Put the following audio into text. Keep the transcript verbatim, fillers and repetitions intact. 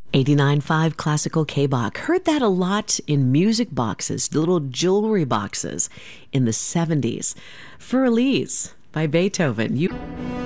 eighty-nine point five Classical K-Bach. Heard that a lot in music boxes, little jewelry boxes in the seventies. Für Elise by Beethoven. You